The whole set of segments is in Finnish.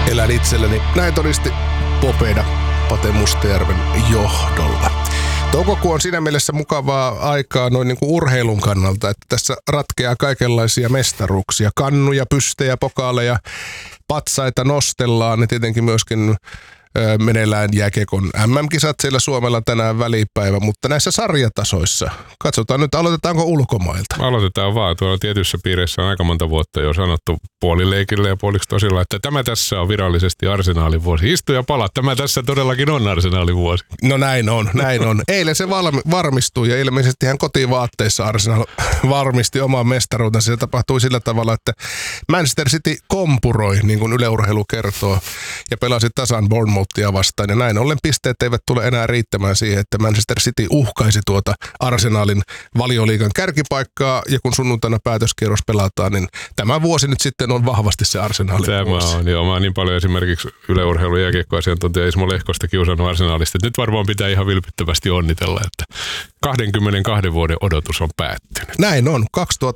elän itselleni. Näin todisti Popeda Pate Mustajärven johdolla. Toukokuu on siinä mielessä mukavaa aikaa noin niin kuin urheilun kannalta, että tässä ratkeaa kaikenlaisia mestaruuksia. Kannuja, pystejä, pokaaleja, patsaita nostellaan ja tietenkin myöskin meneillään jääkiekon MM-kisat siellä Suomella tänään välipäivä, mutta näissä sarjatasoissa, katsotaan nyt, aloitetaanko ulkomailta? Aloitetaan vaan. Tuolla tietyissä piireissä on aika monta vuotta jo sanottu puolileikillä ja puoliksi tosilla, että tämä tässä on virallisesti Arsenaalin vuosi. Istu ja pala, tämä tässä todellakin on Arsenaalin vuosi. No näin on. Eilen se varmistui ja ilmeisesti hän kotivaatteissa Arsenal varmisti oman mestaruutensa. Se tapahtui sillä tavalla, että Manchester City kompuroi, niin kuin Yle Urheilu kertoo, ja pelasi tasan Bournemouthia vastaan. Ja näin ollen pisteet eivät tule enää riittämään siihen, että Manchester City uhkaisi tuota Arsenalin Valioliigan kärkipaikkaa. Ja kun sunnuntaina päätöskierros pelataan, niin tämä vuosi nyt sitten on vahvasti se Arsenalin vuosi. Tämä on, joo. Mä oon niin paljon esimerkiksi Yle Urheilun jääkiekkoasiantuntija Ismo Lehkosta kiusannut Arsenalista, että nyt varmaan pitää ihan vilpittömästi onnitella, että 22 vuoden odotus on päättynyt. Näin on.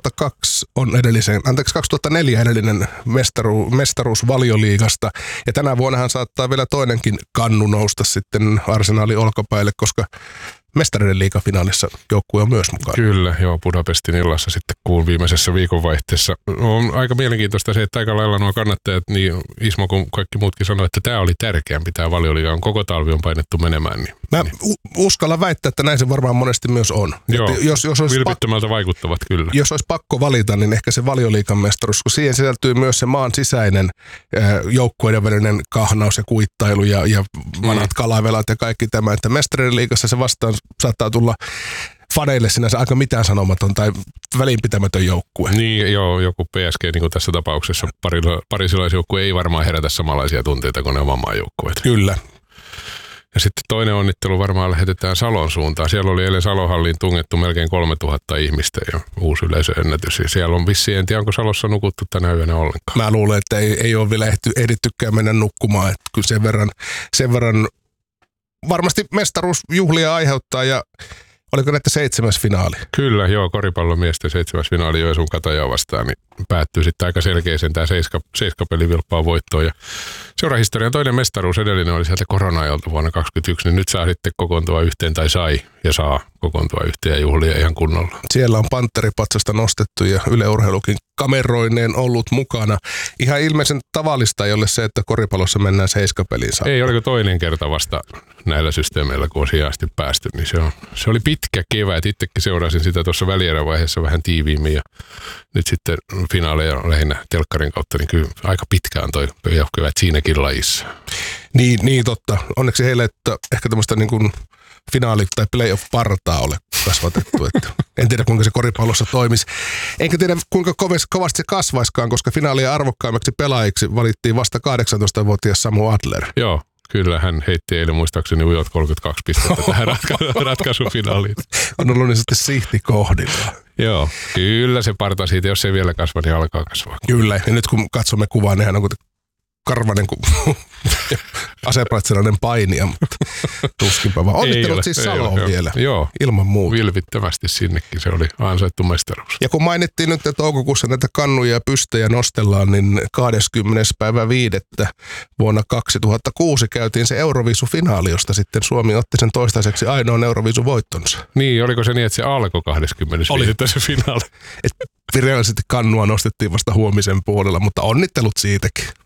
2004 edellinen mestaruus Valioliigasta. Ja tänä vuonnahan saattaa vielä toinenkin kannu nousta sitten Arsenalin olkapäille, koska Mestareiden liigafinaalissa joukkue on myös mukana. Kyllä, joo, Budapestin illassa sitten kuun viimeisessä viikonvaihteessa. On aika mielenkiintoista se, että aika lailla nuo kannattajat, niin Ismo kuin kaikki muutkin sanoi, että tämä oli tärkeämpi, tämä Valioliigan koko talvi on painettu menemään. Niin, Mä uskallan väittää, että näin se varmaan monesti myös on. Joo, jos vilpittömältä vaikuttavat kyllä. Jos olisi pakko valita, niin ehkä se Valioliigan mestaruus, kun siihen sisältyy myös se maan sisäinen joukkueiden välinen kahnaus ja kuittailu ja vanhat kalavelat ja kaikki tämä, että Mestareiden liigassa se vastaan saattaa tulla faneille sinänsä aika mitään sanomaton tai välinpitämätön joukkue. Niin, joo, joku PSG, niin kuin tässä tapauksessa parisilaisjoukkue ei varmaan herätä samanlaisia tunteita kuin ne oman maan joukkueet. Kyllä. Ja sitten toinen onnittelu varmaan lähetetään Salon suuntaan. Siellä oli eilen Salohalliin tungettu melkein 3000 ihmistä ja uusi yleisöennätys. Ja siellä on vissiin, en tiedä onko Salossa nukuttu tänä yönä ollenkaan. Mä luulen, että ei ole vielä ehdittykään mennä nukkumaan. Että kyllä sen verran varmasti mestaruusjuhlia aiheuttaa ja oliko näitä 7. finaali? Kyllä, joo, koripallomiesten 7. finaali Joensuun Katajaa vastaan, niin päättyy sitten aika selkeäsen tämä 7 vilppaa voittoon. Ja seurahistorian toinen mestaruus edellinen oli sieltä korona-ajalta vuonna 2021, niin nyt saa sitten kokoontua yhteen tai saa kokoontua yhteen ja juhlia ihan kunnolla. Siellä on panteripatsasta nostettu ja Yle Urheilukin kameroineen ollut mukana. Ihan ilmeisen tavallista ei ole se, että koripallossa mennään 7-peliin saakka. Ei, oliko toinen kerta vasta näillä systeemeillä, kun on sijasti päästy, niin se oli pitkä kevät. Itsekin seurasin sitä tuossa välierävaiheessa vähän tiiviimmin ja nyt sitten finaaleja lähinnä telkkarin kautta, niin kyllä aika pitkään toi kevät siinäkin lajissa. Niin totta. Onneksi heille, että ehkä tämmöistä niin kuin finaali- tai playoff-partaa ole kasvatettu. Että en tiedä, kuinka se koripallossa toimisi. Enkä tiedä, kuinka kovasti se kasvaiskaan, koska finaalia arvokkaimmaksi pelaajiksi valittiin vasta 18-vuotias Samu Adler. Joo. Kyllä, hän heitti eilen muistaakseni ujot 32 pistettä tähän ratkaisufinaaliin. On ollut niin sitten sihti kohdilla. Joo, kyllä se parta siitä, jos se vielä kasva, niin alkaa kasvaa. Kyllä, ja nyt kun katsomme kuvaa, nehän on karvanen kuin asepraitsilainen painija, mutta tuskinpä vaan. Onnittelut siis Saloon vielä. Joo, ilman muuta. Vilpittömästi sinnekin, se oli ansaittu mestaruus. Ja kun mainittiin nyt, että toukokuussa näitä kannuja ja pystejä nostellaan, niin 20.5. vuonna 2006 käytiin se Euroviisufinaali, josta sitten Suomi otti sen toistaiseksi ainoan Euroviisuvoittonsa. Niin, oliko se niin, että se alkoi 20. Oli se finaali? Virallisesti kannua nostettiin vasta huomisen puolella, mutta onnittelut siitäkin.